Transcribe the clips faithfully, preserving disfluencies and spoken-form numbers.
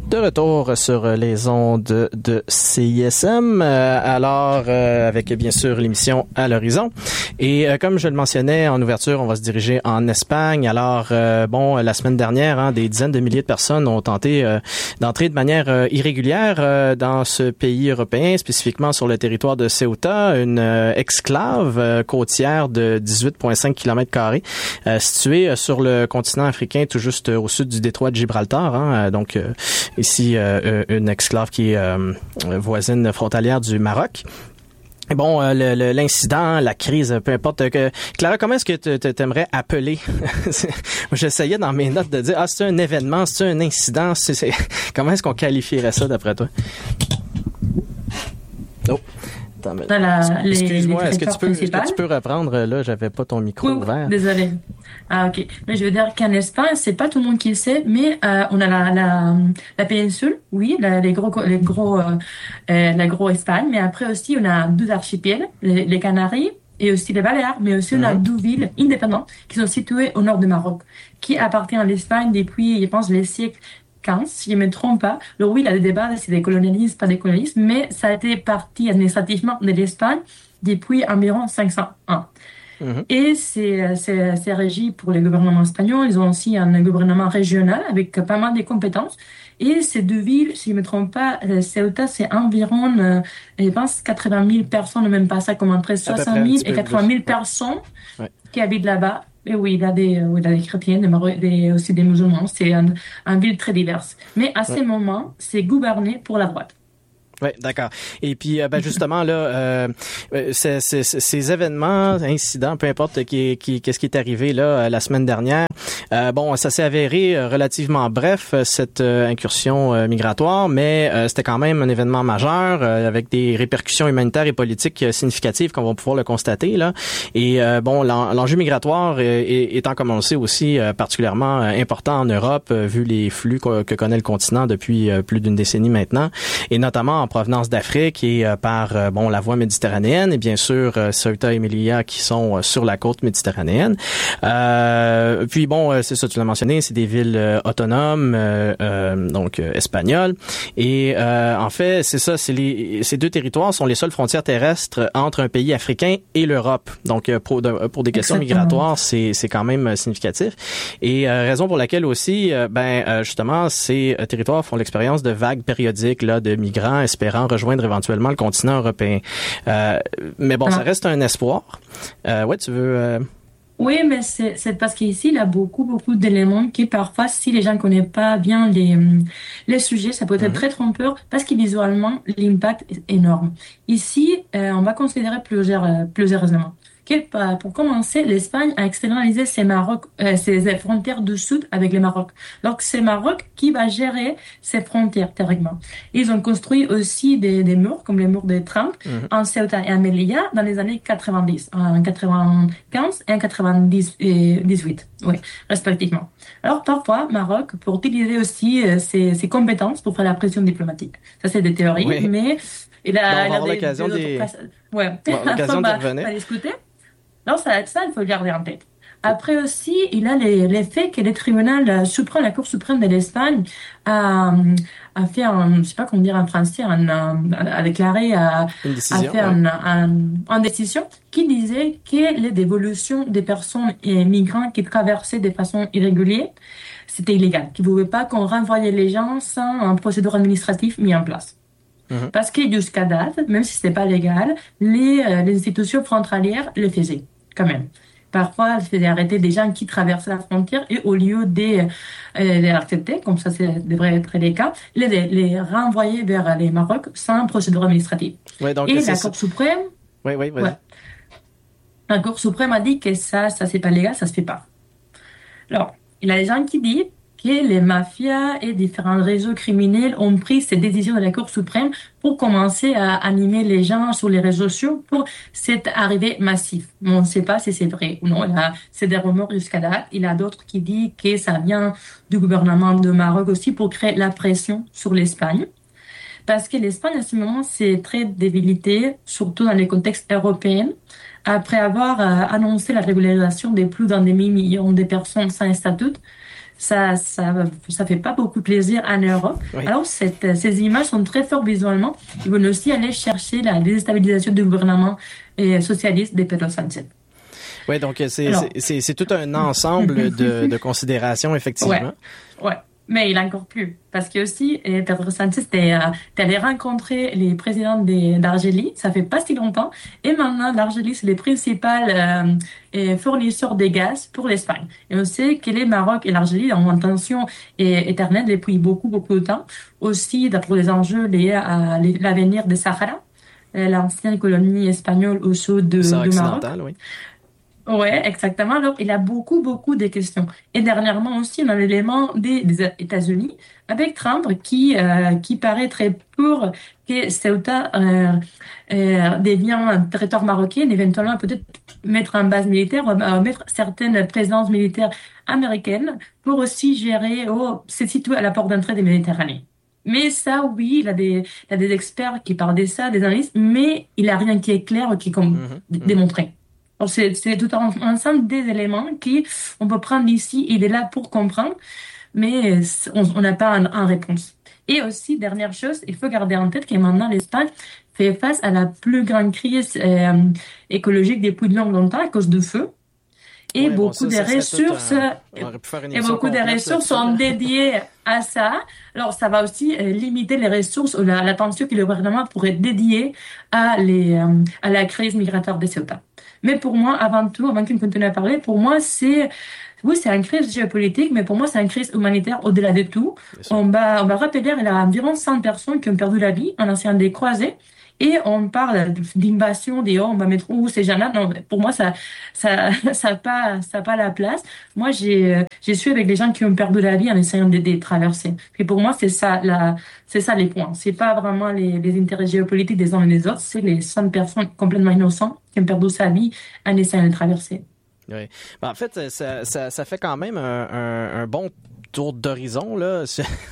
De retour sur les ondes de C I S M, euh, alors euh, avec bien sûr l'émission À l'horizon. Et euh, comme je le mentionnais en ouverture, on va se diriger en Espagne. Alors euh, bon, la semaine dernière, hein, des dizaines de milliers de personnes ont tenté euh, d'entrer de manière euh, irrégulière euh, dans ce pays européen, spécifiquement sur le territoire de Ceuta, une euh, exclave euh, côtière de dix-huit virgule cinq kilomètres carrés, euh, située euh, sur le continent africain, tout juste euh, au sud du détroit de Gibraltar. Hein, donc euh, ici, euh, une exclave qui est euh, voisine frontalière du Maroc. Et bon, euh, le, le, l'incident, la crise, peu importe. Que, Clara, comment est-ce que tu aimerais appeler? J'essayais dans mes notes de dire, ah, c'est un événement, c'est un incident. C'est, c'est... Comment est-ce qu'on qualifierait ça d'après toi? Oh. Attends, mais... la, Excuse-moi, les, les est-ce, que tu peux, est-ce que tu peux reprendre? Là, j'avais pas ton micro oui, ouvert. Désolée. Ah, ok. Mais je veux dire qu'en Espagne, c'est pas tout le monde qui le sait, mais euh, on a la, la, la péninsule, oui, la, les gros, les gros, euh, euh, la gros Espagne, mais après aussi, on a deux archipels, les, les Canaries et aussi les Baléares, mais aussi on a Mm-hmm. deux villes indépendantes qui sont situées au nord du Maroc, qui appartiennent à l'Espagne depuis, je pense, les siècles quinze, si je ne me trompe pas. Alors oui, il y a des débats, c'est des colonialismes, pas des colonialismes, mais ça a été parti administrativement de l'Espagne depuis environ cinq cent un. Mm-hmm. Et c'est, c'est, c'est régi pour les gouvernements espagnols. Ils ont aussi un gouvernement régional avec pas mal de compétences. Et ces deux villes, si je ne me trompe pas, Ceuta, c'est environ, euh, je pense, quatre-vingt mille personnes, même pas ça, comme entre soixante mille et quatre-vingt mille personnes ouais. qui habitent là-bas. Et oui, il y a des, oui, il y a des chrétiens, des, des, aussi des musulmans. C'est un, un ville très diverse. Mais à ouais. ce moment, c'est gouverné pour la droite. Oui, d'accord. Et puis, euh, ben justement là, euh, ces, ces, ces événements, incidents, peu importe qui, qui, qu'est-ce qui est arrivé là la semaine dernière. Euh, bon, ça s'est avéré relativement bref cette euh, incursion euh, migratoire, mais euh, c'était quand même un événement majeur euh, avec des répercussions humanitaires et politiques euh, significatives, comme on va pouvoir le constater là. Et euh, bon, l'en, l'enjeu migratoire est, est, étant, comme on le sait, aussi euh, particulièrement euh, important en Europe, euh, vu les flux que, que connaît le continent depuis euh, plus d'une décennie maintenant, et notamment en provenance d'Afrique et euh, par euh, bon la voie méditerranéenne et bien sûr euh, Ceuta et Melilla qui sont euh, sur la côte méditerranéenne. Euh, puis bon, euh, c'est ça, tu l'as mentionné, c'est des villes euh, autonomes, euh, euh, donc euh, espagnoles. Et euh, en fait, c'est ça, c'est les ces deux territoires sont les seules frontières terrestres entre un pays africain et l'Europe. Donc euh, pour de, pour des questions Exactement. migratoires, c'est c'est quand même significatif. Et euh, raison pour laquelle aussi, euh, ben euh, justement, ces euh, territoires font l'expérience de vagues périodiques là de migrants espérant rejoindre éventuellement le continent européen. Euh, mais bon, ah. ça reste un espoir. Euh, ouais, tu veux... Euh... Oui, mais c'est, c'est parce qu'ici, il y a beaucoup, beaucoup d'éléments qui, parfois, si les gens ne connaissent pas bien les, les sujets, ça peut être mm-hmm. très trompeur parce que visuellement, l'impact est énorme. Ici, euh, on va considérer plusieurs, euh, plusieurs éléments. Pour commencer, l'Espagne a externalisé ses, Maroc, euh, ses frontières du sud avec le Maroc. Donc, c'est Maroc qui va gérer ses frontières théoriquement. Ils ont construit aussi des, des murs, comme les murs de Trump, mm-hmm. en Ceuta et en Melilla dans les années quatre-vingt-dix, en quatre-vingt-quinze et en quatre-vingt-dix-huit, oui, respectivement. Alors, parfois, Maroc, pour utiliser aussi euh, ses, ses compétences pour faire la pression diplomatique. Ça, c'est des théories, oui. mais il a, bon, on va il a avoir des, l'occasion des d'y... Ouais. Bon, l'occasion de revenir. À discuter. Non, ça, ça, il faut le garder en tête. Après aussi, il a les, les faits que le tribunal suprême, la Cour suprême de l'Espagne a, a fait un, je sais pas comment dire en français, un, a déclaré, a, Une décision, a fait ouais. un, un, une décision qui disait que les dévolutions des personnes et migrants qui traversaient de façon irrégulière, c'était illégal. Qu'il ne pouvait pas qu'on renvoyait les gens sans un procédure administrative mis en place. Mmh. Parce que jusqu'à date, même si c'était pas légal, les, euh, les institutions frontalières le faisaient quand même. Parfois, elles faisaient arrêter des gens qui traversaient la frontière et au lieu de euh, les accepter, comme ça c'est, devrait être le cas, les, les renvoyer vers les Maroc sans procédure administrative. Ouais, donc et la Cour suprême, oui, oui, ouais, la Cour suprême a dit que ça, ça c'est pas légal, ça se fait pas. Alors, il y a des gens qui disent que les mafias et différents réseaux criminels ont pris ces décisions de la Cour suprême pour commencer à animer les gens sur les réseaux sociaux pour cette arrivée massive. Mais on ne sait pas si c'est vrai ou non. Il y a, c'est des rumeurs jusqu'à date. Il y a d'autres qui disent que ça vient du gouvernement de Maroc aussi pour créer la pression sur l'Espagne. Parce que l'Espagne, à ce moment, c'est très débilité, surtout dans les contextes européens, après avoir euh, annoncé la régularisation de plus d'un demi-million de personnes sans statut. ça, ça, ça fait pas beaucoup plaisir en Europe. Oui. Alors, cette, ces images sont très fortes visuellement. Ils veulent aussi aller chercher la déstabilisation du gouvernement euh, socialiste de Pedro Sánchez. Oui, donc c'est, Alors, c'est, c'est, c'est tout un ensemble de, de considérations, effectivement. Ouais, ouais. Mais il a encore plus. Parce que aussi, euh, Pedro Sánchez est euh, allé rencontrer les présidents de, d'Algérie, ça fait pas si longtemps. Et maintenant, l'Algérie, c'est les principaux euh, euh, fournisseurs de gaz pour l'Espagne. Et on sait que les Maroc et l'Algérie ont une tension euh, éternelle depuis beaucoup, beaucoup de temps. Aussi, pour les enjeux liés à l'avenir des Sahara, euh, l'ancienne colonie espagnole au sud de, Ça de Maroc. oui. Ouais, exactement. Alors, il a beaucoup, beaucoup de questions. Et dernièrement aussi, on a l'élément des, des États-Unis avec Trump qui, euh, qui paraît très pour que Ceuta euh, euh, devienne un territoire marocain, éventuellement peut-être mettre en base militaire, euh, mettre certaines présences militaires américaines pour aussi gérer, oh, se situer à la porte d'entrée des Méditerranées. Mais ça, oui, il a des, il a des experts qui parlent de ça, des analystes, mais il a rien qui est clair ou qui est comme Mm-hmm. Mm-hmm. démontré. Alors, c'est, c'est tout un ensemble des éléments qui on peut prendre ici. Il est là pour comprendre, mais on n'a pas en réponse. Et aussi, dernière chose, il faut garder en tête que maintenant l'Espagne fait face à la plus grande crise euh, écologique depuis de longtemps à cause du feu. Et ouais, beaucoup bon, ça, des ressources un... et beaucoup des ressources sont dédiées à ça. Alors ça va aussi euh, limiter les ressources ou la, l'attention que le gouvernement pourrait dédier à les euh, à la crise migratoire de Ceuta. Mais pour moi, avant tout, avant qu'on continue à parler, pour moi c'est oui, c'est une crise géopolitique, mais pour moi, c'est une crise humanitaire au-delà de tout. On va, on va rappeler, il y a environ cent personnes qui ont perdu la vie en essayant de les croiser. Et on parle d'invasion, des oh, on va mettre où ces gens-là. Non, pour moi, ça, ça, ça n'a pas, ça a pas la place. Moi, j'ai, j'ai su avec des gens qui ont perdu la vie en essayant de, de traverser. Et pour moi, c'est ça, la, c'est ça les points. C'est pas vraiment les, les intérêts géopolitiques des uns et des autres. C'est les cent personnes complètement innocentes qui ont perdu sa vie en essayant de traverser. Oui. Ben, en fait, ça, ça, ça fait quand même un, un, un bon tour d'horizon, là.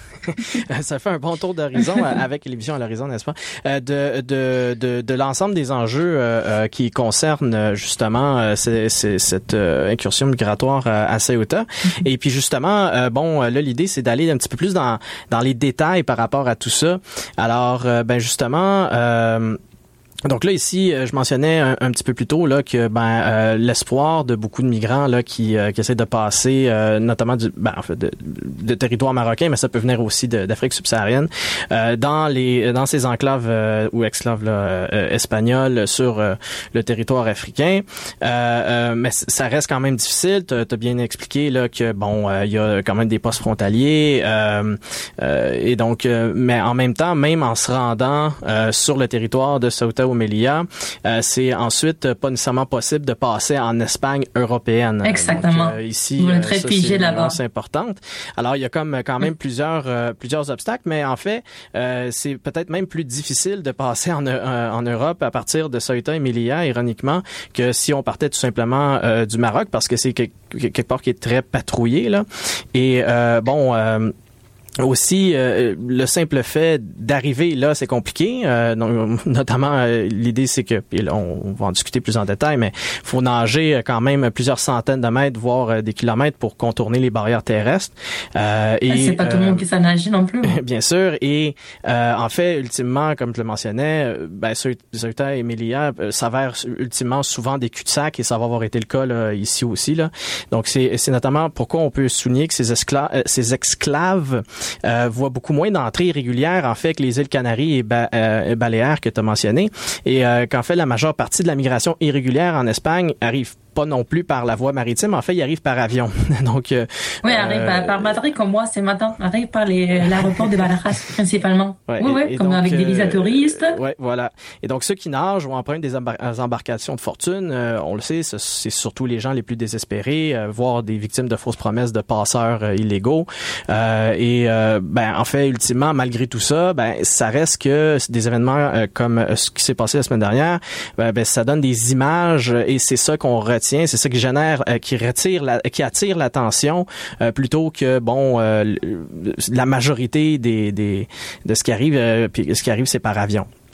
Ça fait un bon tour d'horizon avec l'émission à l'horizon, n'est-ce pas? Euh, de, de, de, de l'ensemble des enjeux euh, qui concernent justement euh, c'est, c'est, cette euh, incursion migratoire à, à Ceuta. Et puis justement, euh, bon, là, l'idée, c'est d'aller un petit peu plus dans, dans les détails par rapport à tout ça. Alors, euh, ben justement... Euh, Donc là ici, je mentionnais un, un petit peu plus tôt là que ben euh, l'espoir de beaucoup de migrants là qui, euh, qui essaient de passer, euh, notamment du ben en fait de, de territoire marocain, mais ça peut venir aussi de, d'Afrique subsaharienne, euh, dans les dans ces enclaves euh, ou exclaves là, euh, espagnoles sur euh, le territoire africain. Euh, euh, mais ça reste quand même difficile. T'as, t'as bien expliqué là que bon, il euh, y a quand même des postes frontaliers euh, euh, et donc, euh, mais en même temps, même en se rendant euh, sur le territoire de Ceuta ou Melilla, euh, c'est ensuite pas nécessairement possible de passer en Espagne européenne. Exactement. Donc, euh, ici, Vous euh, êtes ça, figé c'est une là-bas. nuance importante. Alors, il y a comme quand même plusieurs euh, plusieurs obstacles, mais en fait, euh, c'est peut-être même plus difficile de passer en, euh, en Europe à partir de Ceuta et Melilla, ironiquement, que si on partait tout simplement euh, du Maroc, parce que c'est quelque, quelque part qui est très patrouillé là. Et euh, bon. Euh, Aussi, euh, le simple fait d'arriver là, c'est compliqué. Euh, donc, notamment, euh, l'idée, c'est que, puis là, on, on va en discuter plus en détail, mais faut nager quand même plusieurs centaines de mètres, voire euh, des kilomètres pour contourner les barrières terrestres. Euh, et c'est pas euh, tout le monde qui sait nager non plus. Bien sûr. Et euh, en fait, ultimement, comme je le mentionnais, ben, Ceuta et Melilla euh, s'avèrent ultimement souvent des cul-de-sac, et ça va avoir été le cas là, ici aussi. Là. Donc, c'est, c'est notamment pourquoi on peut souligner que ces, esclaves, euh, ces exclaves Euh, voit beaucoup moins d'entrées irrégulières en fait que les îles Canaries et, ba- euh, et Baléares que tu as mentionné, et euh, qu'en fait la majeure partie de la migration irrégulière en Espagne arrive pas non plus par la voie maritime, en fait, il arrive par avion. Donc euh, oui, arrive euh, par, par Madrid comme moi ce matin, arrive par les, l'aéroport de Barajas principalement. Ouais, oui, oui, comme donc, avec des visas euh, touristes. Euh, oui, voilà. Et donc ceux qui nagent ou empruntent des embar- embarcations de fortune, euh, on le sait, c'est surtout les gens les plus désespérés, euh, voire des victimes de fausses promesses de passeurs euh, illégaux. Euh, et euh, ben en fait, ultimement, malgré tout ça, ben ça reste que des événements euh, comme ce qui s'est passé la semaine dernière, ben, ben ça donne des images et c'est ça qu'on retient. C'est ça qui génère, euh, qui retire, la, qui attire l'attention euh, plutôt que bon euh, la majorité des, des de ce qui arrive, euh, puis ce qui arrive c'est par avion.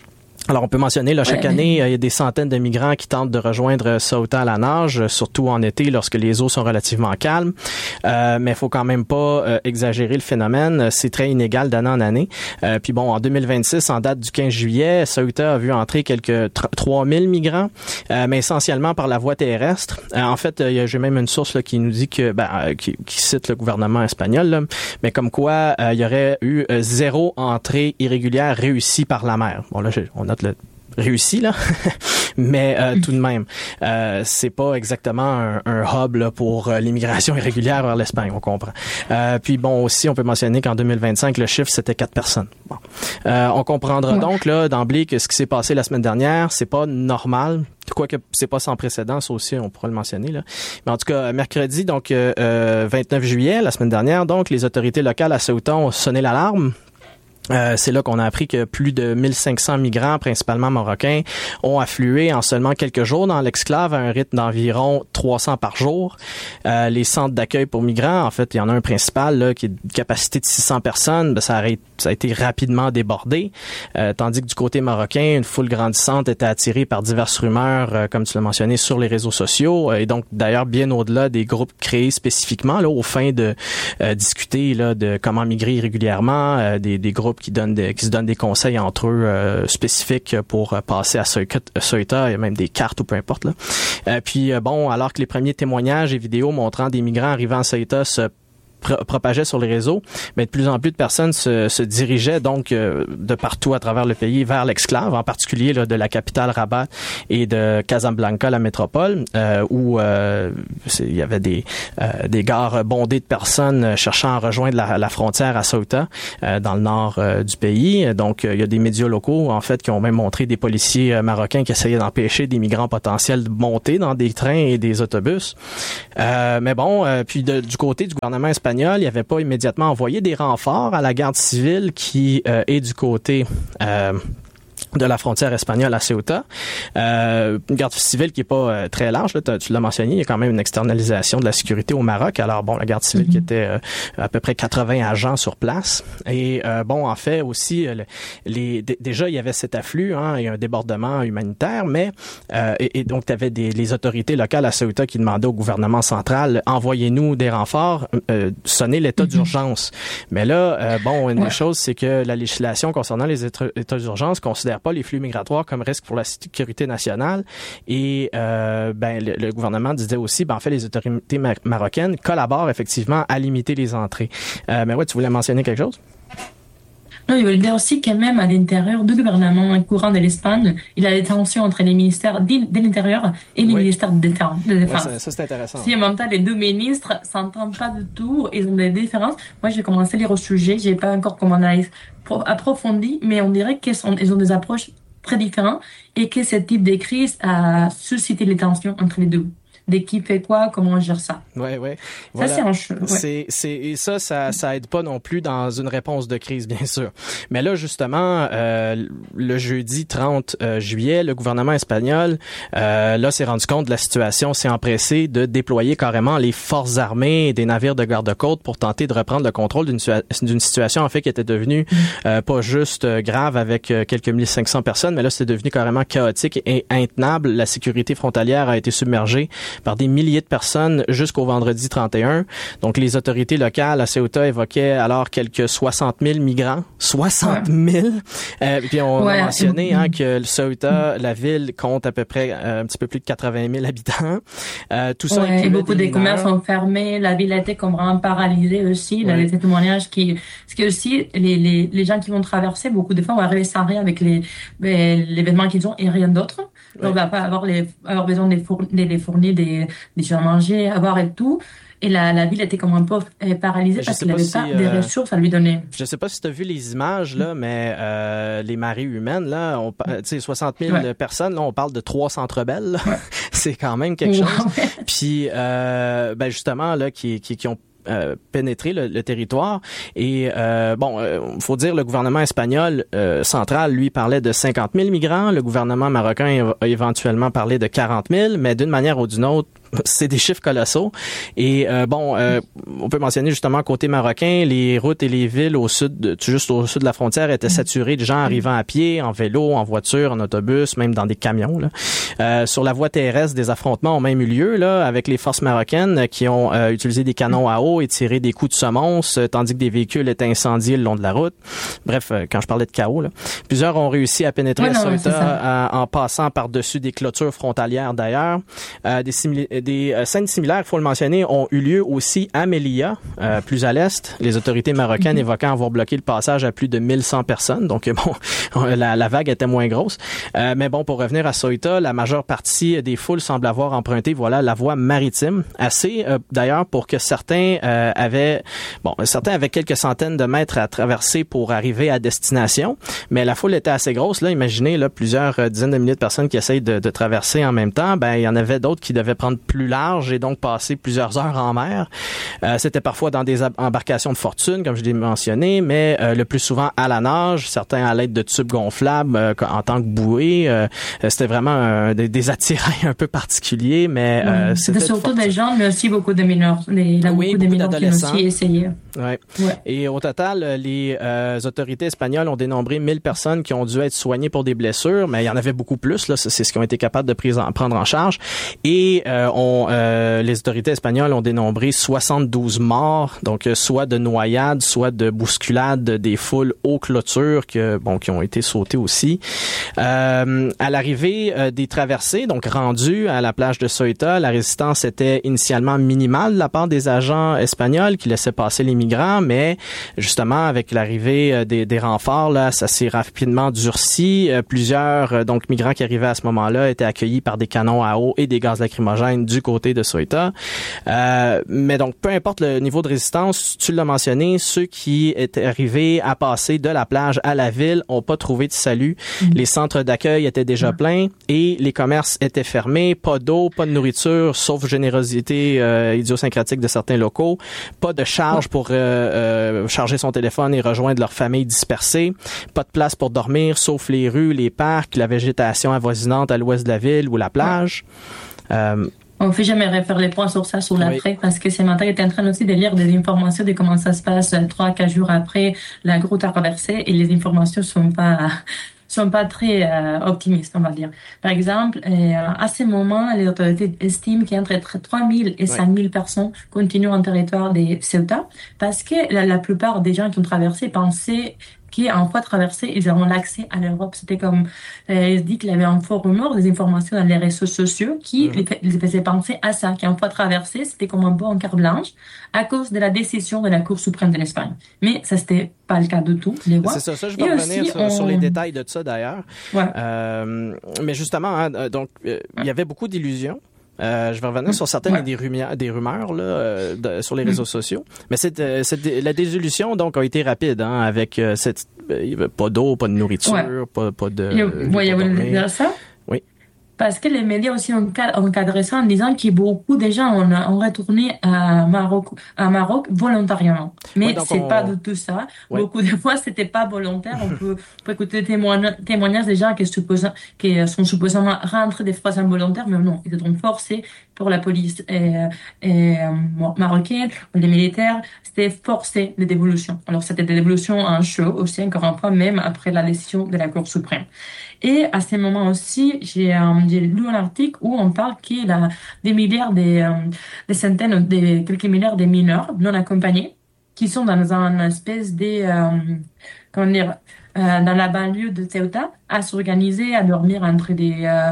Alors, on peut mentionner, là, chaque Ouais. année, il y a des centaines de migrants qui tentent de rejoindre Ceuta à la nage, surtout en été, lorsque les eaux sont relativement calmes. Euh, mais il faut quand même pas euh, exagérer le phénomène. C'est très inégal d'année en année. Euh, puis bon, en deux mille vingt-six, en date du quinze juillet, Ceuta a vu entrer quelques trois mille migrants, euh, mais essentiellement par la voie terrestre. Euh, en fait, euh, j'ai même une source là, qui nous dit que, ben, euh, qui, qui cite le gouvernement espagnol, là, mais comme quoi euh, il y aurait eu euh, zéro entrée irrégulière réussie par la mer. Bon là, on a le réussi là, mais euh, tout de même, euh, c'est pas exactement un, un hub là, pour euh, l'immigration irrégulière vers l'Espagne, on comprend. Euh, puis bon, aussi, on peut mentionner qu'en deux mille vingt-cinq, le chiffre c'était quatre personnes. Bon, euh, on comprendra ouais. donc là d'emblée que ce qui s'est passé la semaine dernière, c'est pas normal. Quoique c'est pas sans précédent, ça aussi on pourra le mentionner là. Mais en tout cas, mercredi donc euh, vingt-neuf juillet, la semaine dernière, donc les autorités locales à Ceuta ont sonné l'alarme. Euh, c'est là qu'on a appris que plus de mille cinq cents migrants, principalement marocains, ont afflué en seulement quelques jours dans l'exclave à un rythme d'environ trois cents par jour. Euh, les centres d'accueil pour migrants, en fait, il y en a un principal là, qui est de capacité de six cents personnes, ben, ça, a, ça a été rapidement débordé, euh, tandis que du côté marocain, une foule grandissante était attirée par diverses rumeurs, euh, comme tu l'as mentionné, sur les réseaux sociaux, et donc d'ailleurs bien au-delà des groupes créés spécifiquement là, aux fins de euh, discuter là, de comment migrer régulièrement, euh, des, des groupes qui donnent des, qui se donnent des conseils entre eux euh, spécifiques pour euh, passer à Ceuta. Il y a même des cartes ou peu importe là. Euh, puis euh, bon, alors que les premiers témoignages et vidéos montrant des migrants arrivant à Ceuta se propageait sur les réseaux, mais de plus en plus de personnes se, se dirigeaient donc euh, de partout à travers le pays vers l'exclave, en particulier là, de la capitale Rabat et de Casablanca, la métropole, euh, où euh, il y avait des, euh, des gares bondées de personnes cherchant à rejoindre la, la frontière à Ceuta, euh, dans le nord euh, du pays. Donc, euh, il y a des médias locaux, en fait, qui ont même montré des policiers euh, marocains qui essayaient d'empêcher des migrants potentiels de monter dans des trains et des autobus. Euh, mais bon, euh, puis de, du côté du gouvernement espagnol, il n'y avait pas immédiatement envoyé des renforts à la garde civile qui euh, est du côté euh, de la frontière espagnole à Ceuta. Euh, une garde civile qui est pas euh, très large, là, tu l'as mentionné, il y a quand même une externalisation de la sécurité au Maroc. Alors bon, la garde civile mm-hmm. qui était euh, à peu près quatre-vingts agents sur place. Et euh, bon, en fait aussi, euh, les, d- déjà il y avait cet afflux, hein, il y a un débordement humanitaire, mais euh, et, et donc tu avais des les autorités locales à Ceuta qui demandaient au gouvernement central, envoyez-nous des renforts, euh, sonnez l'état mm-hmm. d'urgence. Mais là, euh, bon, une ouais. chose, c'est que la législation concernant les états, états d'urgence considère pas les flux migratoires comme risque pour la sécurité nationale et euh, ben le, le gouvernement disait aussi ben en fait les autorités mar- marocaines collaborent effectivement à limiter les entrées. Euh, mais ouais, tu voulais mentionner quelque chose? Non, il veut dire aussi que même à l'intérieur du gouvernement courant de l'Espagne, il y a des tensions entre les ministères de l'Intérieur et les oui. ministères de défense. Ouais, ça, ça, c'est intéressant. Si en même temps, les deux ministres s'entendent pas du tout, ils ont des différences. Moi, j'ai commencé à lire au sujet, j'ai pas encore comme analyse approfondie, mais on dirait qu'ils sont, ils ont des approches très différentes et que ce type de crise a suscité les tensions entre les deux. Dès qui fait quoi, comment on gère ça. Ouais, ouais. Ça, voilà. c'est un jeu. Ouais. C'est, c'est, et ça, ça, ça aide pas non plus dans une réponse de crise, bien sûr. Mais là, justement, euh, le jeudi trente juillet, le gouvernement espagnol, euh, là, s'est rendu compte de la situation, s'est empressé de déployer carrément les forces armées et des navires de garde-côte pour tenter de reprendre le contrôle d'une, d'une situation, en fait, qui était devenue euh, pas juste grave avec euh, quelques mille cinq cents personnes, mais là, c'était devenu carrément chaotique et intenable. La sécurité frontalière a été submergée par des milliers de personnes jusqu'au vendredi trente et un. Donc, les autorités locales à Ceuta évoquaient alors quelques soixante mille migrants. soixante mille! Euh, puis on ouais. a mentionné hein, que le Ceuta, la ville, compte à peu près euh, un petit peu plus de quatre-vingt mille habitants. Euh, tout ça ouais, beaucoup des commerces sont fermés. La ville a été comme vraiment paralysée aussi. Il y avait des témoignages qui... Parce que aussi, les, les, les gens qui vont traverser, beaucoup de fois, vont arriver sans rien avec les, l'événement qu'ils ont et rien d'autre. Ouais. On va pas avoir, les, avoir besoin de les fournir, de les fournir des, des choses à manger, à boire et tout. Et la, la ville était comme un peu paralysée je parce qu'il n'avait pas, si, pas des euh, ressources à lui donner. Je sais pas si tu as vu les images, là, mais euh, les marées humaines, là, on, tu sais, soixante mille ouais. personnes, là, on parle de trois centres belles. Ouais. C'est quand même quelque chose. Ouais. Puis, euh, ben justement, là, qui, qui, qui ont Euh, pénétrer le, le territoire et euh, bon, euh, faut dire le gouvernement espagnol euh, central lui parlait de cinquante mille migrants, le gouvernement marocain a éventuellement parlé de quarante mille, mais d'une manière ou d'une autre c'est des chiffres colossaux. Et euh, bon, euh, on peut mentionner justement côté marocain, les routes et les villes au sud, de, juste au sud de la frontière étaient saturées de gens arrivant à pied, en vélo, en voiture, en autobus, même dans des camions. Là. Euh, sur la voie terrestre, des affrontements ont même eu lieu là, avec les forces marocaines qui ont euh, utilisé des canons à eau et tiré des coups de semonce, euh, tandis que des véhicules étaient incendiés le long de la route. Bref, euh, quand je parlais de chaos, là. Plusieurs ont réussi à pénétrer ouais, à Ceuta en passant par-dessus des clôtures frontalières d'ailleurs. Euh, des, simili- des euh, scènes similaires, il faut le mentionner, ont eu lieu aussi à Melilla, euh, plus à l'est. Les autorités marocaines mm-hmm. évoquant avoir bloqué le passage à plus de mille cent personnes. Donc bon, la, la vague était moins grosse. Euh, mais bon, pour revenir à Ceuta, la majeure partie des foules semble avoir emprunté, voilà, la voie maritime. Assez euh, d'ailleurs pour que certains euh, avaient, bon, certains avaient quelques centaines de mètres à traverser pour arriver à destination. Mais la foule était assez grosse. Là, imaginez là plusieurs euh, dizaines de milliers de personnes qui essayent de, de traverser en même temps. Ben, il y en avait d'autres qui devaient prendre plus large et donc passer plusieurs heures en mer. Euh, c'était parfois dans des embarcations de fortune, comme je l'ai mentionné, mais euh, le plus souvent à la nage, certains à l'aide de tubes gonflables euh, en tant que bouée. Euh, c'était vraiment euh, des, des attirails un peu particuliers, mais euh, oui, c'était, c'était surtout des gens, mais aussi beaucoup de mineurs. Les, il y a oui, beaucoup de mineurs qui ont aussi essayé. Ouais. ouais. Et au total, les euh, autorités espagnoles ont dénombré mille personnes qui ont dû être soignées pour des blessures, mais il y en avait beaucoup plus. Là, c'est ce qu'ils ont été capables de prise en, prendre en charge. Et euh, on, euh, les autorités espagnoles ont dénombré soixante-douze morts, donc euh, soit de noyades, soit de bousculades des foules aux clôtures que, bon, qui ont été sautées aussi. Euh, à l'arrivée euh, des traversées, donc rendues à la plage de Ceuta, la résistance était initialement minimale de la part des agents espagnols qui laissaient passer les migrants, mais justement avec l'arrivée euh, des, des renforts, là, ça s'est rapidement durci. Euh, plusieurs euh, donc migrants qui arrivaient à ce moment-là étaient accueillis par des canons à eau et des gaz lacrymogènes du côté de Ceuta. Euh, mais donc, peu importe le niveau de résistance, tu l'as mentionné, ceux qui étaient arrivés à passer de la plage à la ville ont pas trouvé de salut. Mmh. Les centres d'accueil étaient déjà mmh. pleins et les commerces étaient fermés. Pas d'eau, pas de nourriture, sauf générosité euh, idiosyncratique de certains locaux. Pas de charge pour euh, euh, charger son téléphone et rejoindre leur famille dispersée. Pas de place pour dormir, sauf les rues, les parcs, la végétation avoisinante à l'ouest de la ville ou la plage. Euh, On ne fait jamais refaire les points sur ça, sur l'après, oui. parce que ce matin, j'étais en train aussi de lire des informations de comment ça se passe trois, quatre jours après la grosse traversée, et les informations sont pas sont pas très euh, optimistes, on va dire. Par exemple, euh, à ce moment, les autorités estiment qu'entre trois mille et cinq mille oui. personnes continuent en territoire de Ceuta, parce que la, la plupart des gens qui ont traversé pensaient qui, en fois traversé, ils auront l'accès à l'Europe. C'était comme, euh, il se dit qu'il y avait un faux rumeur, des informations dans les réseaux sociaux qui mmh. les, les faisaient penser à ça, qu'en fois traversé, c'était comme un bon carte blanche à cause de la décision de la Cour suprême de l'Espagne. Mais ça, c'était pas le cas du tout, les voix. C'est ça, ça, je vais Et revenir aussi, sur, on... sur les détails de ça d'ailleurs. Ouais. Euh, mais justement, hein, donc, euh, il y avait beaucoup d'illusions. Euh, je vais revenir mmh. sur certaines ouais. des rumeurs, des rumeurs là, euh, de, sur les réseaux mmh. sociaux. Mais cette, cette, la désillusion donc a été rapide, hein, avec euh, cette, il y avait pas d'eau, pas de nourriture, ouais. pas, pas de. Oui, il y a ça. Oui. Parce que les médias aussi ont encadré ça en disant que beaucoup de gens ont, ont retourné à Maroc, à Maroc volontairement. Mais ouais, c'est on... pas du tout ça. Ouais. Beaucoup de fois, c'était pas volontaire. On peut, on peut écouter des témoignages, témoignages des gens qui, supposent, qui sont supposément rentrés des fois involontaires, mais non, ils étaient forcés pour la police et, et, marocaine, les militaires, c'était forcé de dévolution. Alors c'était des dévolutions en chaud aussi, encore une fois, même après la décision de la Cour suprême. Et à ce moment aussi, j'ai, euh, j'ai lu un article où on parle qu'il y a des milliards, des, euh, des centaines, des, quelques milliards de mineurs non accompagnés qui sont dans une espèce de, euh, comment dire, euh, dans la banlieue de Ceuta, à s'organiser, à dormir entre des, euh,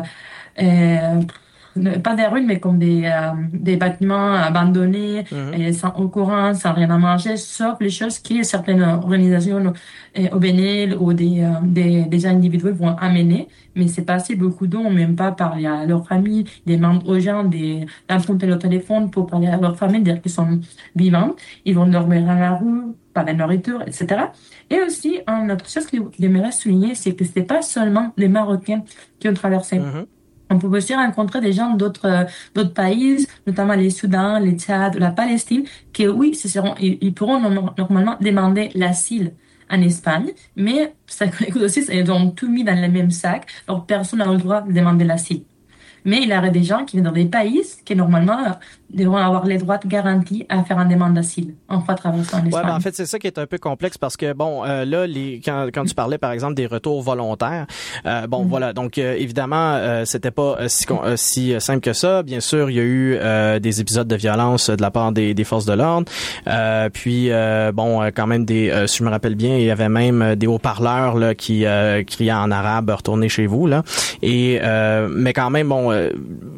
euh, pas des ruines, mais comme des, euh, des bâtiments abandonnés, mmh. et sans eau courante, sans rien à manger, sauf les choses que certaines organisations euh, au Bénin ou des, euh, des, des individus vont amener. Mais c'est pas assez beaucoup d'eau, même pas parler à leur famille, des membres aux gens, des, d'emprunter leur téléphone pour parler à leur famille, dire qu'ils sont vivants. Ils vont dormir dans la rue, pas de nourriture, et cetera. Et aussi, une autre chose que j'aimerais souligner, c'est que c'était pas seulement les Marocains qui ont traversé. Mmh. On peut aussi rencontrer des gens d'autres d'autres pays, notamment les Soudan, les Tchad, la Palestine, qui oui, ce seront, ils, ils pourront normalement demander l'asile en Espagne, mais ça écoute aussi, ils ont tout mis dans le même sac, donc personne n'a le droit de demander l'asile. Mais il y aurait des gens qui viennent dans des pays qui, normalement, devront avoir les droits garantis à faire une demande d'asile en fois traversant l'Espagne. Ouais, ben, en fait, c'est ça qui est un peu complexe parce que, bon, euh, là, les, quand, quand tu parlais, par exemple, des retours volontaires, euh, bon, mm. voilà, donc, euh, évidemment, euh, c'était pas euh, si, euh, si simple que ça. Bien sûr, il y a eu euh, des épisodes de violence de la part des, des forces de l'ordre. Euh, puis, euh, bon, quand même, des, euh, si je me rappelle bien, il y avait même des haut-parleurs là qui euh, criaient en arabe « Retournez chez vous », là. Et, euh, mais quand même, bon, euh,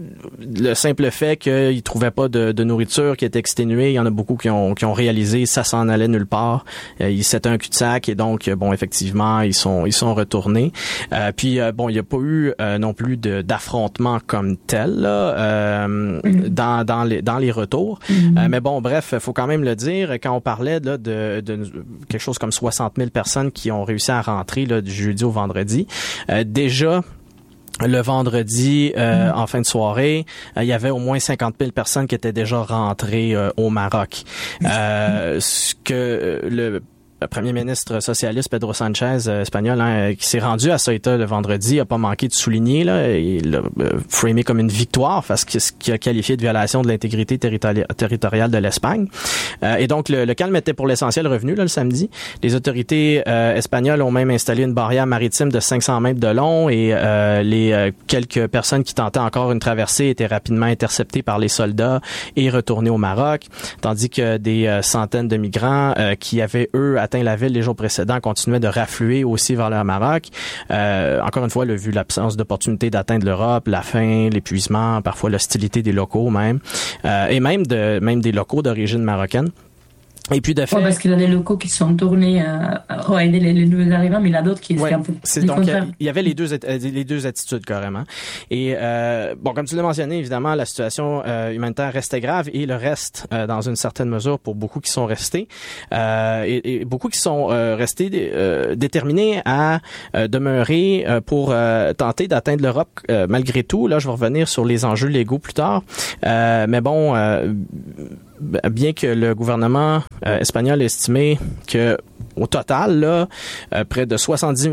le simple fait qu'ils trouvaient pas de, de nourriture, qui était exténuée, il y en a beaucoup qui ont, qui ont réalisé ça s'en allait nulle part. Euh, c'était un cul-de-sac et donc, bon, effectivement, ils sont, ils sont retournés. Euh, puis, euh, bon, il n'y a pas eu euh, non plus de, d'affrontement comme tel là, euh, mm-hmm. dans, dans les, dans les retours. Mm-hmm. Euh, mais bon, bref, il faut quand même le dire. Quand on parlait là de, de quelque chose comme soixante mille personnes qui ont réussi à rentrer là, du jeudi au vendredi, euh, déjà. Le vendredi, euh, mmh. en fin de soirée, euh, il y avait au moins cinquante mille personnes qui étaient déjà rentrées euh, au Maroc. Euh, ce que le Le premier ministre socialiste Pedro Sanchez, euh, espagnol, hein, qui s'est rendu à Ceuta le vendredi, a pas manqué de souligner, là, il l'a euh, framé comme une victoire parce que ce qu'il a qualifié de violation de l'intégrité territori- territoriale de l'Espagne. Euh, et donc, le, le calme était pour l'essentiel revenu là, le samedi. Les autorités euh, espagnoles ont même installé une barrière maritime de cinq cents mètres de long et euh, les euh, quelques personnes qui tentaient encore une traversée étaient rapidement interceptées par les soldats et retournées au Maroc, tandis que des euh, centaines de migrants euh, qui avaient, eux, atteint la ville les jours précédents continuaient de raffluer aussi vers le Maroc. Euh, encore une fois, le, vu l'absence d'opportunités d'atteindre l'Europe, la faim, l'épuisement, parfois l'hostilité des locaux même, euh, et même de même des locaux d'origine marocaine. Et puis de fait, ouais, parce qu'il y a des locaux qui sont tournés à, à aider les, les nouveaux arrivants, mais il y en a d'autres qui ouais, étaient un peu c'est donc il y avait les deux les deux attitudes carrément. Et euh, bon, comme tu l'as mentionné, évidemment, la situation euh, humanitaire restait grave et le reste euh, dans une certaine mesure pour beaucoup qui sont restés euh, et, et beaucoup qui sont euh, restés euh, déterminés à euh, demeurer euh, pour euh, tenter d'atteindre l'Europe euh, malgré tout. Là, je vais revenir sur les enjeux légaux plus tard, euh, mais bon. Euh, bien que le gouvernement euh, espagnol ait estimé que au total, là, euh, près de soixante-dix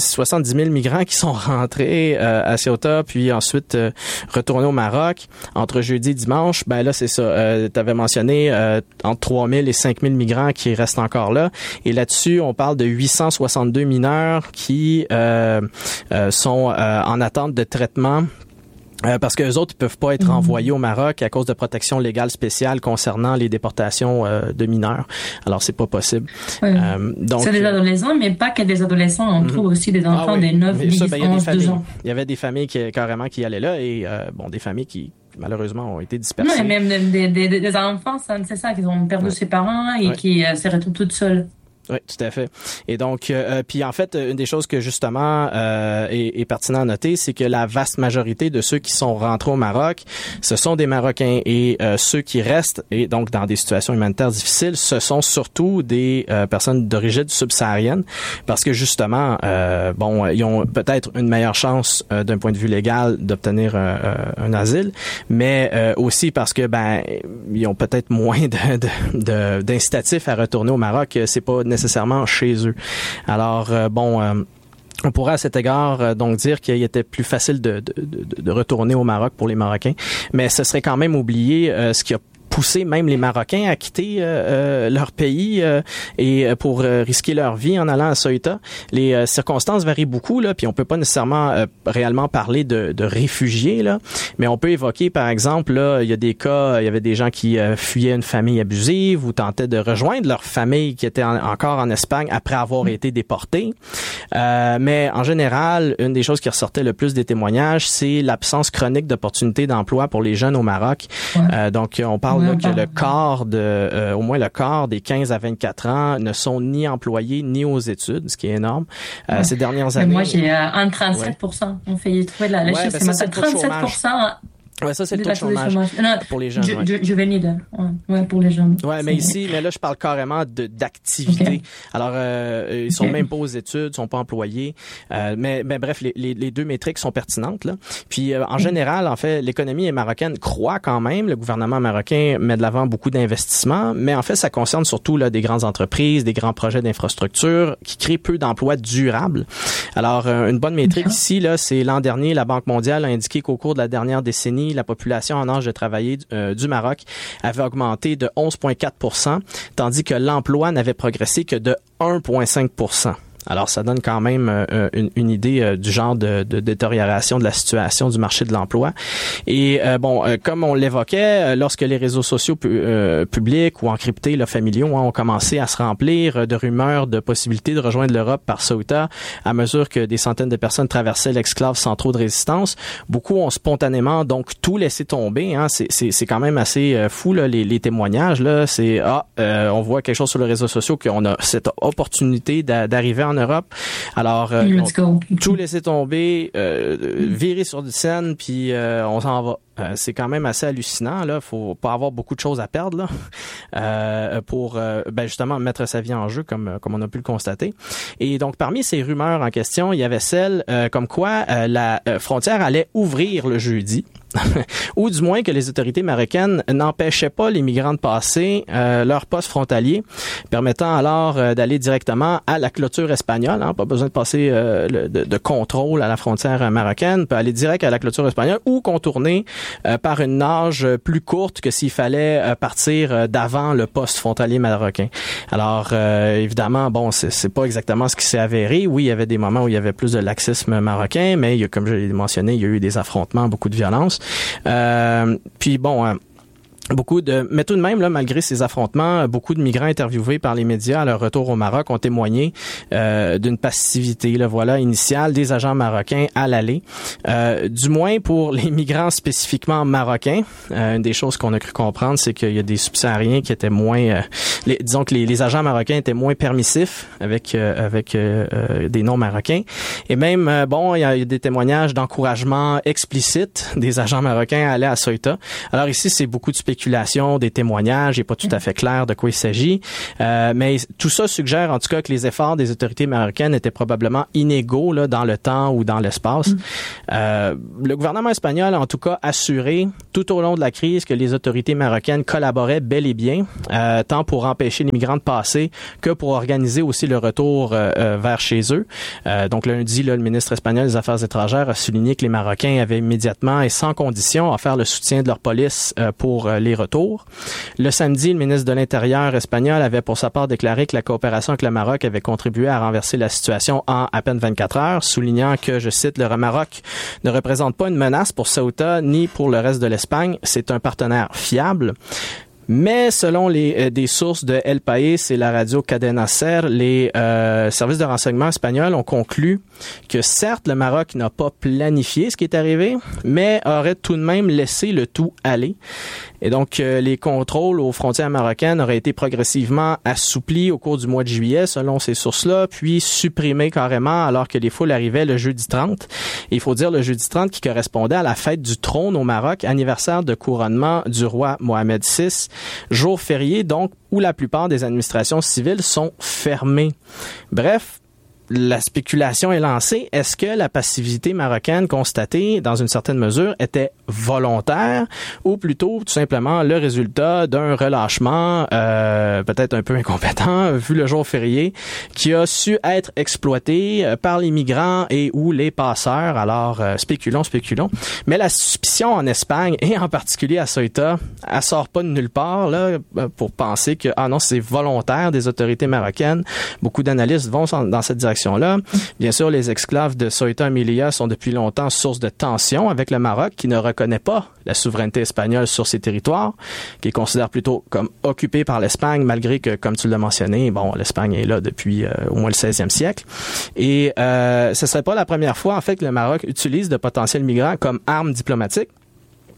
mille migrants qui sont rentrés euh, à Ceuta, puis ensuite euh, retournés au Maroc entre jeudi et dimanche, ben là, c'est ça. Euh, tu avais mentionné euh, entre trois mille et cinq mille migrants qui restent encore là. Et là-dessus, on parle de huit cent soixante-deux mineurs qui euh, euh, sont euh, en attente de traitement. Euh, parce que les autres ne peuvent pas être mmh. envoyés au Maroc à cause de protection légale spéciale concernant les déportations euh, de mineurs. Alors, c'est pas possible. Oui. Euh, donc, c'est des adolescents, mais pas que des adolescents. On mmh. trouve aussi des enfants ah, oui. des neuf, dix, onze, douze ans. Il y avait des familles qui, carrément qui allaient là et euh, bon, des familles qui malheureusement ont été dispersées. Oui, même des, des, des, des enfants, c'est ça, qui ont perdu ouais. ses parents et ouais. qui euh, se retrouvent toutes seules. Oui, tout à fait. Et donc, euh, puis en fait, une des choses que justement euh, est, est pertinent à noter, c'est que la vaste majorité de ceux qui sont rentrés au Maroc, ce sont des Marocains et euh, ceux qui restent, et donc dans des situations humanitaires difficiles, ce sont surtout des euh, personnes d'origine subsaharienne, parce que justement, euh, bon, ils ont peut-être une meilleure chance euh, d'un point de vue légal d'obtenir un, un asile, mais euh, aussi parce que ben ils ont peut-être moins de, de, de d'incitatifs à retourner au Maroc. C'est pas nécessairement chez eux. Alors, euh, bon... Euh, on pourrait à cet égard euh, donc dire qu'il était plus facile de, de, de, de retourner au Maroc pour les Marocains, mais ce serait quand même oublier euh, ce qui a poussé même les Marocains à quitter euh, euh, leur pays euh, et pour euh, risquer leur vie en allant à Ceuta. Les euh, circonstances varient beaucoup là, puis on peut pas nécessairement euh, réellement parler de, de réfugiés là, mais on peut évoquer par exemple là, il y a des cas, il y avait des gens qui euh, fuyaient une famille abusive ou tentaient de rejoindre leur famille qui était en, encore en Espagne après avoir été déportés. Euh, mais en général, une des choses qui ressortait le plus des témoignages, c'est l'absence chronique d'opportunités d'emploi pour les jeunes au Maroc. Ouais. Euh, donc on parle là, que le quart de, euh, au moins le quart des quinze à vingt-quatre ans ne sont ni employés ni aux études, ce qui est énorme. Euh, ouais. Ces dernières années. Mais moi, j'ai euh, un trente-sept pour cent. Ouais. On fait trouver la, la ouais, chiffre, ben c'est trente-sept pour cent. Ouais, ça, c'est le taux de chômage, chômage. Non, pour les jeunes. Je, ouais. je, je venais de, ouais, ouais, pour les jeunes. Ouais, mais ici, mais là, je parle carrément de d'activité. Okay. Alors, euh, ils sont okay. même pas aux études, ils sont pas employés. Euh, mais, mais bref, les, les, les deux métriques sont pertinentes, là. Puis, euh, en okay. général, en fait, l'économie marocaine croît quand même. Le gouvernement marocain met de l'avant beaucoup d'investissements, mais en fait, ça concerne surtout là des grandes entreprises, des grands projets d'infrastructure qui créent peu d'emplois durables. Alors, euh, une bonne métrique okay. ici, là, c'est l'an dernier, la Banque mondiale a indiqué qu'au cours de la dernière décennie, la population en âge de travailler euh, du Maroc avait augmenté de onze virgule quatre pour cent, tandis que l'emploi n'avait progressé que de un virgule cinq pour cent. Alors, ça donne quand même euh, une, une idée euh, du genre de, de détérioration de la situation du marché de l'emploi. Et euh, bon, euh, comme on l'évoquait, euh, lorsque les réseaux sociaux pu, euh, publics ou encryptés, là, familiaux, hein, ont commencé à se remplir de rumeurs de possibilités de rejoindre l'Europe par Ceuta, à mesure que des centaines de personnes traversaient l'exclave sans trop de résistance, beaucoup ont spontanément donc tout laissé tomber. Hein. C'est, c'est, c'est quand même assez euh, fou là, les, les témoignages. Là, c'est ah, euh, on voit quelque chose sur les réseaux sociaux qu'on a cette opportunité d'a, d'arriver en Europe. Alors, euh, on, tout laisser tomber, euh, virer sur du scène, puis euh, on s'en va. Euh, c'est quand même assez hallucinant. Là, faut pas avoir beaucoup de choses à perdre là, euh, pour euh, ben justement mettre sa vie en jeu, comme comme on a pu le constater. Et donc, parmi ces rumeurs en question, il y avait celle euh, comme quoi euh, la euh, frontière allait ouvrir le jeudi. Ou du moins que les autorités marocaines n'empêchaient pas les migrants de passer euh, leur poste frontalier, permettant alors euh, d'aller directement à la clôture espagnole. Hein, pas besoin de passer euh, le, de, de contrôle à la frontière marocaine, peut aller direct à la clôture espagnole ou contourner euh, par une nage plus courte que s'il fallait euh, partir euh, d'avant le poste frontalier marocain. Alors euh, évidemment, bon, c'est, c'est pas exactement ce qui s'est avéré. Oui, il y avait des moments où il y avait plus de laxisme marocain, mais il y a, comme je l'ai mentionné, il y a eu des affrontements, beaucoup de violence. Euh, puis bon, euh, beaucoup de, mais tout de même là, malgré ces affrontements, beaucoup de migrants interviewés par les médias à leur retour au Maroc ont témoigné euh, d'une passivité, là, voilà, initiale des agents marocains à l'aller. Euh, du moins pour les migrants spécifiquement marocains, euh, une des choses qu'on a cru comprendre, c'est qu'il y a des subsahariens qui étaient moins, euh, les, disons que les, les agents marocains étaient moins permissifs avec euh, avec euh, euh, des non-marocains. Et même euh, bon, il y, a, il y a des témoignages d'encouragement explicite des agents marocains à aller à Ceuta. Alors ici, c'est beaucoup de spéculation, des témoignages, il n'est pas tout à fait clair de quoi il s'agit. Euh, mais tout ça suggère en tout cas que les efforts des autorités marocaines étaient probablement inégaux là, dans le temps ou dans l'espace. Mm. Euh, le gouvernement espagnol a en tout cas assuré tout au long de la crise que les autorités marocaines collaboraient bel et bien, euh, tant pour empêcher les migrants de passer que pour organiser aussi le retour euh, vers chez eux. Euh, donc lundi, là, le ministre espagnol des Affaires étrangères a souligné que les Marocains avaient immédiatement et sans condition offert le soutien de leur police euh, pour euh, les retours. Le samedi, le ministre de l'Intérieur espagnol avait pour sa part déclaré que la coopération avec le Maroc avait contribué à renverser la situation en à peine vingt-quatre heures, soulignant que, je cite, le Maroc ne représente pas une menace pour Ceuta ni pour le reste de l'Espagne. C'est un partenaire fiable. Mais selon les euh, des sources de El País et la radio Cadena Ser, les euh, services de renseignement espagnols ont conclu que certes, le Maroc n'a pas planifié ce qui est arrivé, mais aurait tout de même laissé le tout aller. Et donc, euh, les contrôles aux frontières marocaines auraient été progressivement assouplis au cours du mois de juillet, selon ces sources-là, puis supprimés carrément alors que les foules arrivaient le jeudi trente. Et il faut dire le jeudi trente qui correspondait à la fête du trône au Maroc, anniversaire de couronnement du roi Mohamed six, jour férié donc où la plupart des administrations civiles sont fermées. Bref, la spéculation est lancée. Est-ce que la passivité marocaine constatée, dans une certaine mesure, était volontaire ou plutôt tout simplement le résultat d'un relâchement euh, peut-être un peu incompétent, vu le jour férié, qui a su être exploité par les migrants et ou les passeurs? Alors, euh, spéculons, spéculons. Mais la suspicion en Espagne, et en particulier à Ceuta, elle sort pas de nulle part là pour penser que ah non, c'est volontaire des autorités marocaines. Beaucoup d'analystes vont dans cette direction. Là. Bien sûr, les exclaves de Ceuta et Melilla sont depuis longtemps source de tension avec le Maroc, qui ne reconnaît pas la souveraineté espagnole sur ces territoires, qui considère plutôt comme occupé par l'Espagne, malgré que, comme tu l'as mentionné, bon, l'Espagne est là depuis euh, au moins le seizième siècle. Et euh, ce serait pas la première fois, en fait, que le Maroc utilise de potentiels migrants comme arme diplomatique.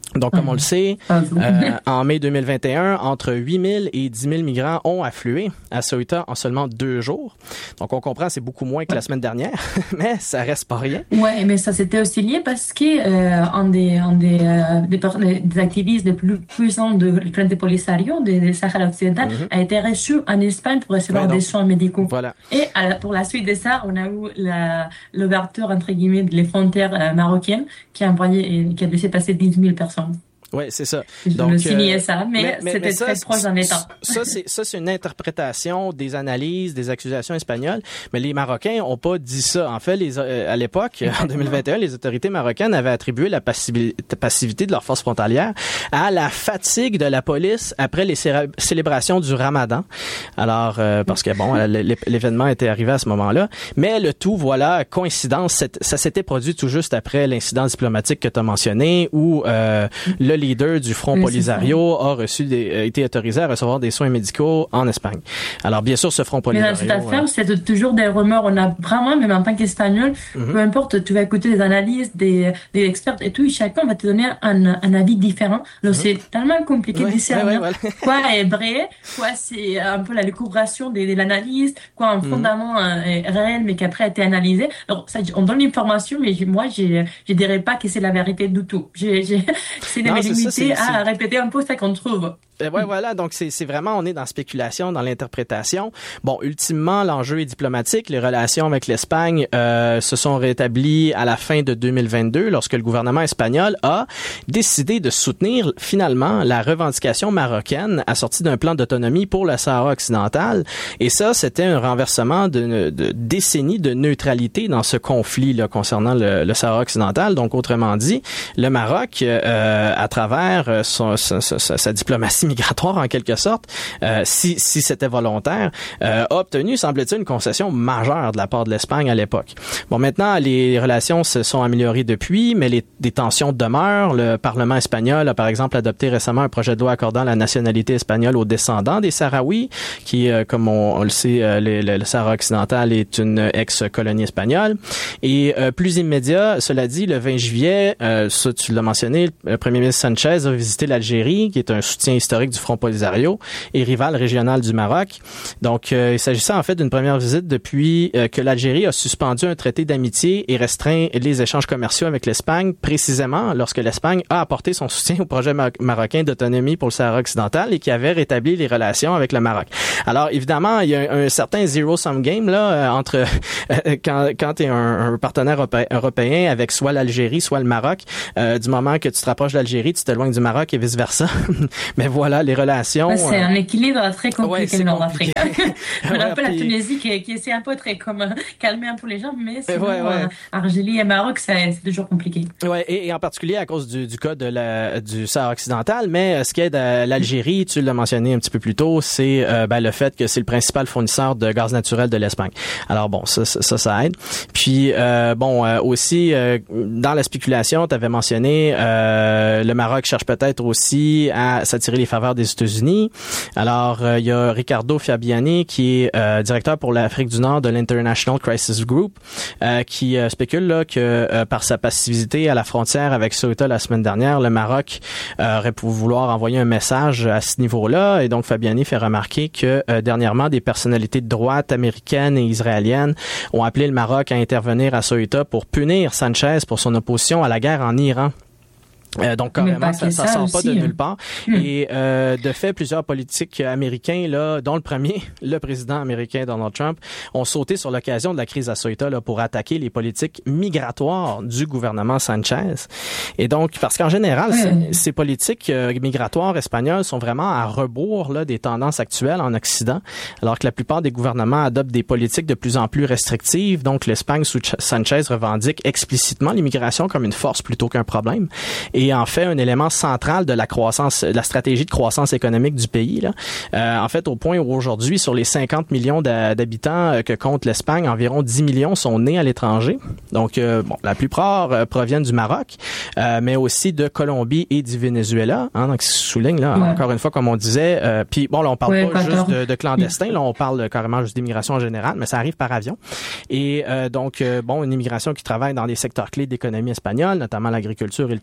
Donc, comme on le sait, euh, en mai deux mille vingt et un, entre huit mille et dix mille migrants ont afflué à Ceuta en seulement deux jours. Donc, on comprend, c'est beaucoup moins que la semaine dernière, mais ça reste pas rien. Ouais, mais ça c'était aussi lié parce que euh, un des un des, euh, des des activistes les plus puissants de Frente Polisario de, de Sahara occidental mm-hmm. a été reçu en Espagne pour recevoir ouais, des soins médicaux. Voilà. Et à la, pour la suite de ça, on a eu la l'ouverture entre guillemets des frontières euh, marocaines qui a envoyé qui a laissé passer dix mille personnes. Oui, c'est ça. Je Donc, me signais euh, ça, mais, mais, mais mais c'était ça, très proche d'un État. Ça, c'est, ça, c'est une interprétation des analyses, des accusations espagnoles, mais les Marocains ont pas dit ça. En fait, les, euh, à l'époque, en deux mille vingt et un, les autorités marocaines avaient attribué la passivité de leurs forces frontalières à la fatigue de la police après les cé- célébrations du Ramadan. Alors, euh, parce que bon, l'événement était arrivé à ce moment-là, mais le tout, voilà, coïncidence, ça s'était produit tout juste après l'incident diplomatique que tu as mentionné, où euh, le leader du Front oui, Polisario a reçu des, a été autorisé à recevoir des soins médicaux en Espagne. Alors, bien sûr, ce Front Polisario... Mais dans cette affaire, euh... c'est toujours des rumeurs. On a vraiment, même en tant qu'Espagnol, mm-hmm. peu importe, tu vas écouter des analyses, des, des experts et tout, et chacun va te donner un, un avis différent. Donc, mm-hmm. c'est tellement compliqué ouais, de discerner ouais, ouais, quoi est vrai, quoi c'est un peu la découvration de, de l'analyse, quoi un fondament mm-hmm. euh, réel, mais qui après a été analysé. Alors, ça, on donne l'information, mais moi, je je dirais pas que c'est la vérité du tout. J'ai, j'ai, c'est des limité à répéter un peu ça qu'on trouve. Ben ouais, voilà. Donc, c'est, c'est vraiment, on est dans spéculation, dans l'interprétation. Bon, ultimement, l'enjeu est diplomatique. Les relations avec l'Espagne euh, se sont rétablies à la fin de deux mille vingt-deux, lorsque le gouvernement espagnol a décidé de soutenir finalement la revendication marocaine assortie d'un plan d'autonomie pour le Sahara occidental. Et ça, c'était un renversement de, de décennies de neutralité dans ce conflit là concernant le, le Sahara occidental. Donc, autrement dit, le Maroc, euh, à travers son, sa, sa, sa diplomatie migratoire en quelque sorte, euh, si, si c'était volontaire, euh, a obtenu, semble-t-il, une concession majeure de la part de l'Espagne à l'époque. Bon, maintenant, les relations se sont améliorées depuis, mais les, des tensions demeurent. Le Parlement espagnol a, par exemple, adopté récemment un projet de loi accordant la nationalité espagnole aux descendants des Sahraouis, qui, euh, comme on, on le sait, euh, les, le, le Sahara occidental est une ex-colonie espagnole. Et euh, plus immédiat, cela dit, le vingt juillet, euh, ça, tu l'as mentionné, le premier ministre Sanchez a visité l'Algérie, qui est un soutien historique du Front Polisario et rival régional du Maroc. Donc, euh, il s'agissait en fait d'une première visite depuis euh, que l'Algérie a suspendu un traité d'amitié et restreint les échanges commerciaux avec l'Espagne, précisément lorsque l'Espagne a apporté son soutien au projet mar- marocain d'autonomie pour le Sahara occidental et qui avait rétabli les relations avec le Maroc. Alors, évidemment, il y a un, un certain zero-sum game là euh, entre euh, quand, quand tu es un, un partenaire europé- européen avec soit l'Algérie, soit le Maroc. Euh, du moment que tu te rapproches de l'Algérie, tu t'éloignes du Maroc et vice-versa. Mais voilà, les relations... Ouais, c'est euh... un équilibre très compliqué ouais, en Afrique. Je me rappelle puis... la Tunisie qui, qui essaie un peu très comme calmer un peu les gens, mais sinon, ouais, ouais. Euh, Algérie et Maroc, ça, c'est toujours compliqué. Ouais, et, et en particulier à cause du, du cas de la, du Sahara occidental, mais ce qui aide à l'Algérie, tu l'as mentionné un petit peu plus tôt, c'est euh, ben, le fait que c'est le principal fournisseur de gaz naturel de l'Espagne. Alors bon, ça, ça, ça aide. Puis euh, bon, euh, aussi euh, dans la spéculation, tu avais mentionné euh, le Maroc cherche peut-être aussi à s'attirer les faveurs des États-Unis. Alors, euh, il y a Ricardo Fabiani, qui est euh, directeur pour l'Afrique du Nord de l'International Crisis Group, euh, qui euh, spécule là, que euh, par sa passivité à la frontière avec Ceuta la semaine dernière, le Maroc euh, aurait pu vouloir envoyer un message à ce niveau-là. Et donc, Fabiani fait remarquer que euh, dernièrement, des personnalités de droite américaines et israéliennes ont appelé le Maroc à intervenir à Ceuta pour punir Sanchez pour son opposition à la guerre en Iran. Euh, donc carrément ça, ça sort pas de nulle part hmm. et euh, de fait plusieurs politiques américains là dont le premier le président américain Donald Trump ont sauté sur l'occasion de la crise à Ceuta là pour attaquer les politiques migratoires du gouvernement Sanchez. Et donc parce qu'en général hmm. ces politiques euh, migratoires espagnoles sont vraiment à rebours là des tendances actuelles en Occident, alors que la plupart des gouvernements adoptent des politiques de plus en plus restrictives. Donc l'Espagne sous Sanchez revendique explicitement l'immigration comme une force plutôt qu'un problème. Et en fait un élément central de la croissance, de la stratégie de croissance économique du pays. Là. Euh, en fait, au point où aujourd'hui, sur les cinquante millions d'habitants que compte l'Espagne, environ dix millions sont nés à l'étranger. Donc, euh, bon, la plupart euh, proviennent du Maroc, euh, mais aussi de Colombie et du Venezuela. Hein, donc, je souligne là, ouais. encore une fois, comme on disait. Euh, puis bon, là, on parle ouais, pas juste de, de clandestins. Là, on parle carrément juste d'immigration en général, mais ça arrive par avion. Et euh, donc, euh, bon, une immigration qui travaille dans les secteurs clés d'économie espagnole, notamment l'agriculture et le tourisme.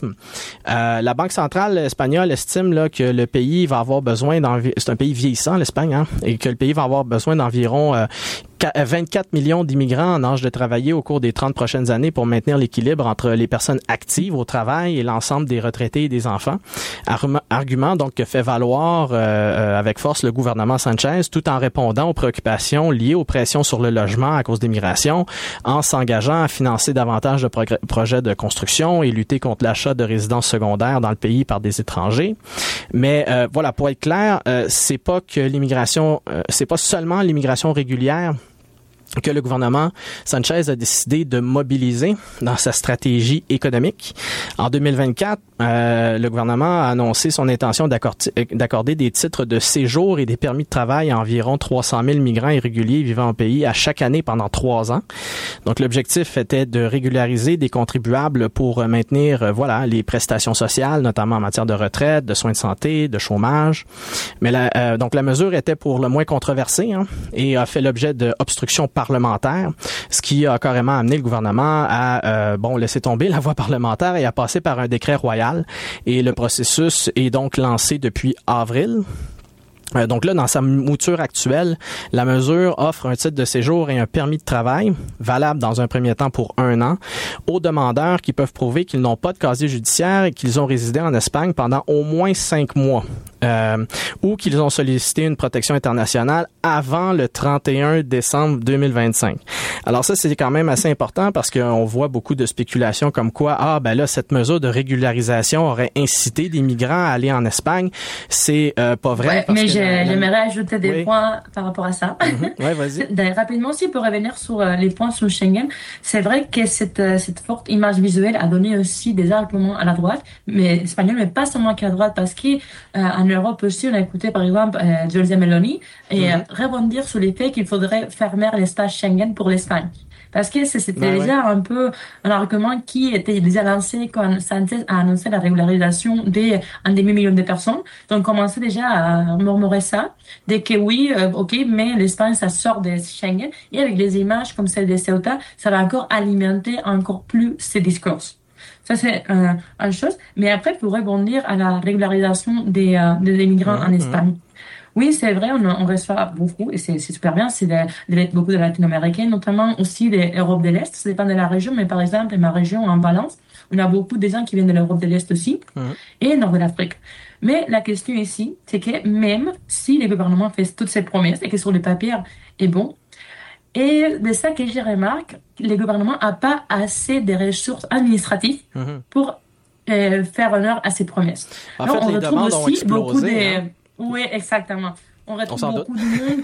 tourisme. Euh, la Banque centrale espagnole estime là, que le pays va avoir besoin d'environ... C'est un pays vieillissant, l'Espagne, hein, et que le pays va avoir besoin d'environ euh, vingt-quatre millions d'immigrants en âge de travailler au cours des trente prochaines années pour maintenir l'équilibre entre les personnes actives au travail et l'ensemble des retraités et des enfants. Argument donc que fait valoir euh, avec force le gouvernement Sanchez tout en répondant aux préoccupations liées aux pressions sur le logement à cause des migrations, en s'engageant à financer davantage de progr- projets de construction et lutter contre l'achat de résidences secondaires dans le pays par des étrangers. Mais euh, voilà, pour être clair, euh, c'est pas que l'immigration, euh, c'est pas seulement l'immigration régulière que le gouvernement Sanchez a décidé de mobiliser dans sa stratégie économique. En deux mille vingt-quatre, euh, le gouvernement a annoncé son intention d'accorder, d'accorder des titres de séjour et des permis de travail à environ trois cent mille migrants irréguliers vivant au pays à chaque année pendant trois ans. Donc, l'objectif était de régulariser des contribuables pour maintenir, euh, voilà, les prestations sociales, notamment en matière de retraite, de soins de santé, de chômage. Mais la, euh, donc, la mesure était pour le moins controversée, hein, et a fait l'objet d'obstructions parlementaire, ce qui a carrément amené le gouvernement à euh, bon laisser tomber la voie parlementaire et à passer par un décret royal. Et le processus est donc lancé depuis avril. Euh, donc là, dans sa mouture actuelle, la mesure offre un titre de séjour et un permis de travail, valable dans un premier temps pour un an, aux demandeurs qui peuvent prouver qu'ils n'ont pas de casier judiciaire et qu'ils ont résidé en Espagne pendant au moins cinq mois. Euh, ou qu'ils ont sollicité une protection internationale avant le trente et un décembre deux mille vingt-cinq. Alors ça, c'est quand même assez important parce qu'on voit beaucoup de spéculations comme quoi, ah ben là, cette mesure de régularisation aurait incité des migrants à aller en Espagne. C'est euh, pas vrai. Ouais, parce mais que la... j'aimerais ajouter des oui. points par rapport à ça. Mm-hmm. Ouais, vas-y. Rapidement aussi, pour revenir sur les points sur Schengen, c'est vrai que cette, cette forte image visuelle a donné aussi des arguments à la droite, mais espagnol, mais pas seulement qu'à la droite, parce que euh, en Europe aussi, on a écouté par exemple euh, Giorgia Meloni et mm-hmm. euh, rebondir sur les faits qu'il faudrait fermer l'espace Schengen pour l'Espagne. Parce que c'était ben déjà ouais. un peu un argument qui était déjà lancé quand Sanchez a annoncé la régularisation des un demi-million de personnes. Donc, on commençait déjà à murmurer ça, dès que oui, euh, ok, mais l'Espagne, ça sort de Schengen. Et avec des images comme celle de Ceuta, ça va encore alimenter encore plus ces discours. Ça, c'est euh, une chose. Mais après, pour rebondir à la régularisation des, euh, des immigrants mmh, en Espagne. Mmh. Oui, c'est vrai, on, on reçoit beaucoup, et c'est, c'est super bien, c'est de, de, beaucoup de latino-américains, notamment aussi de l'Europe de l'Est. Ça dépend de la région, mais par exemple, ma région, en Valence, on a beaucoup de gens qui viennent de l'Europe de l'Est aussi, mmh. et nord de l'Afrique. Mais la question ici, c'est que même si les gouvernements font toutes ces promesses, et que sur le papier est bon, et de ça que je remarque, les gouvernements n'ont pas assez de ressources administratives mmh. pour euh, faire honneur à ces promesses. En Donc, fait, on les retrouve demandes aussi ont explosé, beaucoup de... Hein. Oui, exactement. On retrouve on beaucoup de monde